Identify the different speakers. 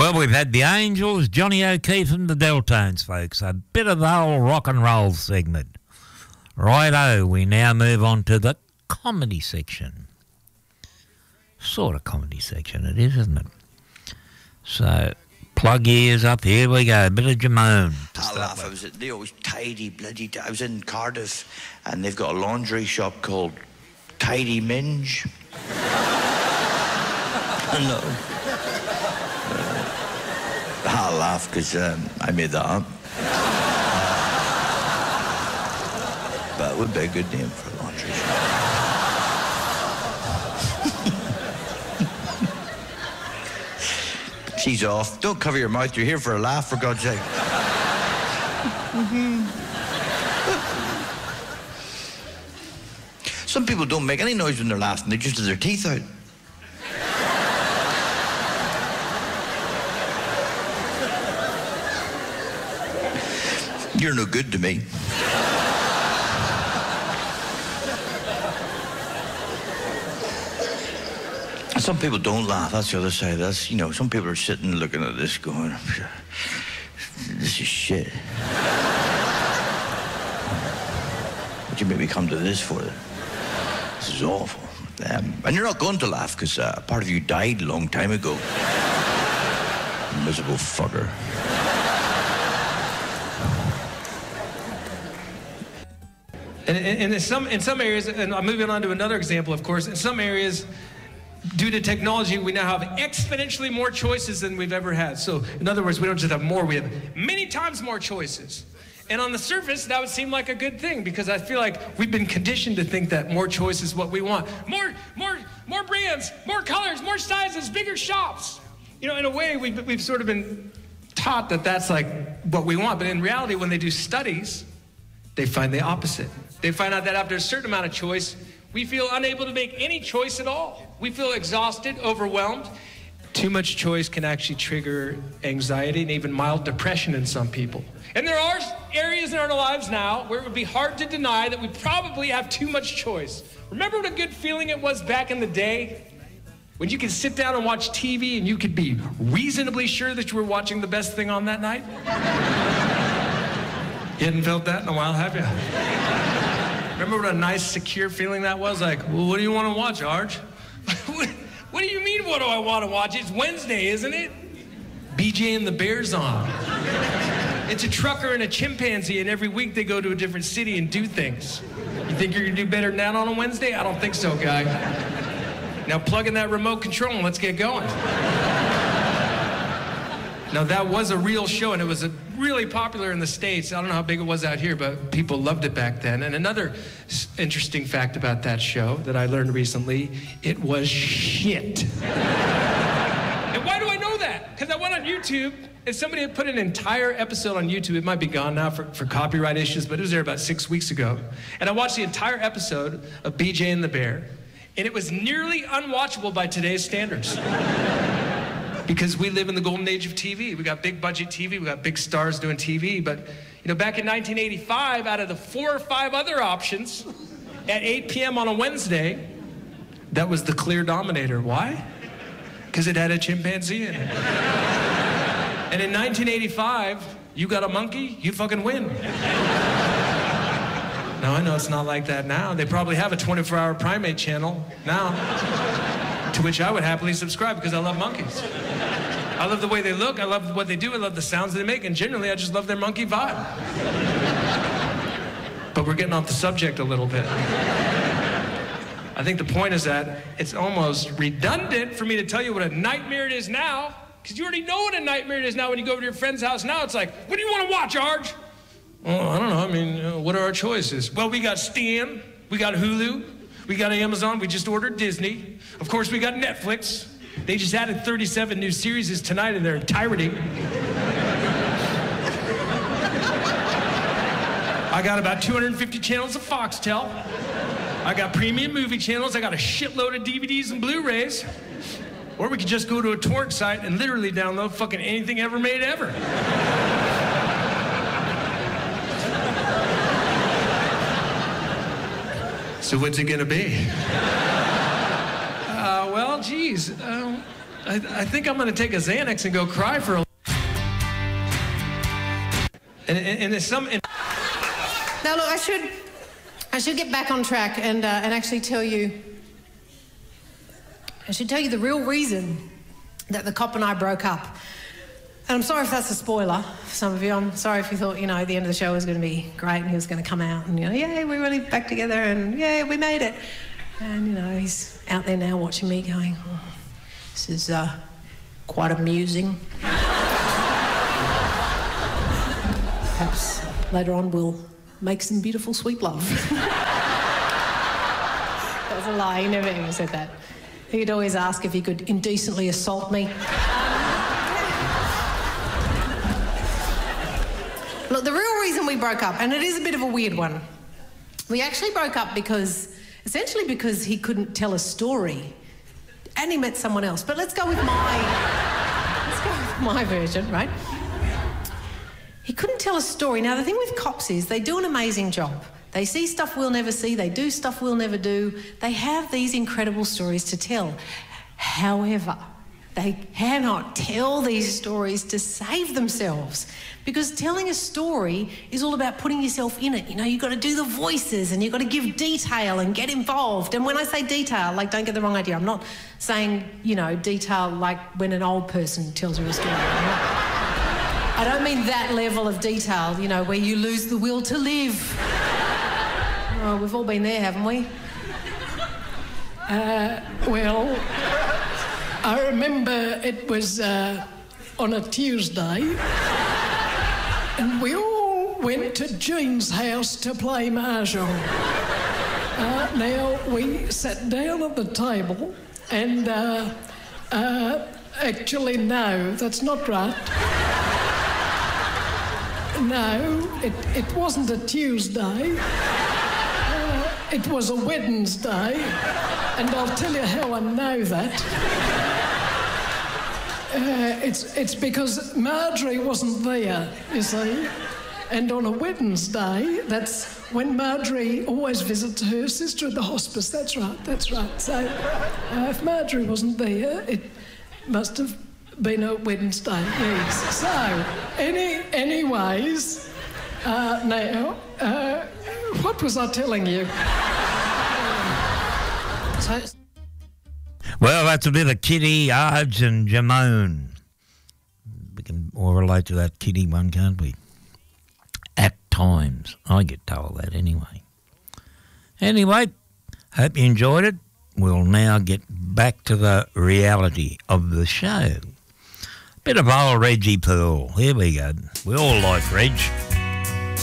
Speaker 1: Well, we've had the Angels, Johnny O'Keefe and the Deltones, folks. A bit of the whole rock and roll segment. Righto, we now move on to the comedy section. Sort of comedy section it is, isn't it? So, plug your ears up, here we go, a bit of Jamone.
Speaker 2: I laugh, they always tidy, bloody, I was in Cardiff and they've got a laundry shop called Tidy Minge. No. I laugh because I made that up. But it would be a good name for a laundry shop. She's off. Don't cover your mouth. You're here for a laugh, for God's sake. Some people don't make any noise when they're laughing. They just have their teeth out. You're no good to me. Some people don't laugh. That's the other side. That's, you know, some people are sitting looking at this going, this is shit. What'd you make me come to this for? This is awful. And you're not going to laugh because part of you died a long time ago. Miserable fucker.
Speaker 3: And in some areas, and I'm moving on to another example, of course, in some areas, due to technology, we now have exponentially more choices than we've ever had. So, in other words, we don't just have more, we have many times more choices. And on the surface, that would seem like a good thing because I feel like we've been conditioned to think that more choice is what we want. More brands, more colors, more sizes, bigger shops. You know, in a way, we've sort of been taught that that's like what we want. But in reality, when they do studies, they find the opposite. They find out that after a certain amount of choice, we feel unable to make any choice at all. We feel exhausted, overwhelmed. Too much choice can actually trigger anxiety and even mild depression in some people. And there are areas in our lives now where it would be hard to deny that we probably have too much choice. Remember what a good feeling it was back in the day? When you could sit down and watch TV and you could be reasonably sure that you were watching the best thing on that night? You hadn't felt that in a while, have you? Remember what a nice, secure feeling that was? Like, well, what do you want to watch, Arj? What do you mean, what do I want to watch? It's Wednesday, isn't it? BJ and the Bear's on. It's a trucker and a chimpanzee, and every week they go to a different city and do things. You think you're going to do better than that on a Wednesday? I don't think so, guy. Now plug in that remote control and let's get going. Now, that was a real show, and it was really popular in the States. I don't know how big it was out here, but people loved it back then. And another interesting fact about that show that I learned recently, it was shit. And why do I know that? Because I went on YouTube, and somebody had put an entire episode on YouTube. It might be gone now for copyright issues, but it was there about 6 weeks ago. And I watched the entire episode of BJ and the Bear, and it was nearly unwatchable by today's standards. Because we live in the golden age of TV. We got big budget TV, we got big stars doing TV, but you know, back in 1985, out of the 4 or 5 other options, at 8 p.m. on a Wednesday, that was the clear dominator. Why? Because it had a chimpanzee in it. And in 1985, you got a monkey, you fucking win. Now, I know it's not like that now. They probably have a 24-hour primate channel now, to which I would happily subscribe because I love monkeys. I love the way they look, I love what they do, I love the sounds they make, and generally I just love their monkey vibe. But we're getting off the subject a little bit. I think the point is that it's almost redundant for me to tell you what a nightmare it is now, because you already know what a nightmare it is now when you go over to your friend's house now. It's like, what do you want to watch, Arj? Oh, I don't know, I mean, what are our choices? Well, we got Stan, we got Hulu, we got Amazon, we just ordered Disney. Of course, we got Netflix. They just added 37 new series tonight in their entirety. I got about 250 channels of Foxtel. I got premium movie channels. I got a shitload of DVDs and Blu-rays. Or we could just go to a torrent site and literally download fucking anything ever made ever. So what's it gonna be? Well, geez, I think I'm going to take a Xanax and go cry for a... And there's some...
Speaker 4: Now, look, I should get back on track and actually tell you... I should tell you the real reason that the cop and I broke up. And I'm sorry if that's a spoiler for some of you. I'm sorry if you thought, you know, the end of the show was going to be great and he was going to come out and, you know, yay, we're really back together and, yay, we made it. And, you know, he's out there now watching me going, oh, this is quite amusing. Perhaps later on we'll make some beautiful sweet love. That was a lie, he never even said that. He'd always ask if he could indecently assault me. Look, the real reason we broke up, and it is a bit of a weird one, we actually broke up essentially because he couldn't tell a story and he met someone else. But let's go with my version, right? He couldn't tell a story. Now, the thing with cops is they do an amazing job. They see stuff we'll never see. They do stuff we'll never do. They have these incredible stories to tell. However, they cannot tell these stories to save themselves because telling a story is all about putting yourself in it. You know, you've got to do the voices and you've got to give detail and get involved. And when I say detail, like, don't get the wrong idea. I'm not saying, you know, detail like when an old person tells you a story. I don't mean that level of detail, you know, where you lose the will to live. Oh, we've all been there, haven't we?
Speaker 5: Well, I remember it was on a Tuesday and we all went to Jean's house to play mahjong. Now, we sat down at the table and actually, no, that's not right. No, it wasn't a Tuesday. It was a Wednesday, and I'll tell you how I know that. It's because Marjorie wasn't there, you see. And on a Wednesday, that's when Marjorie always visits her sister at the hospice. That's right. So if Marjorie wasn't there, it must have been a Wednesday, yes. So, anyways, now, what was I telling you?
Speaker 1: Well, that's a bit of Kitty, Arj and Jamone. We can all relate to that Kitty one, can't we? At times. I get told that anyway. Anyway, hope you enjoyed it. We'll now get back to the reality of the show. Bit of old Reggie Pearl. Here we go. We all like Reg.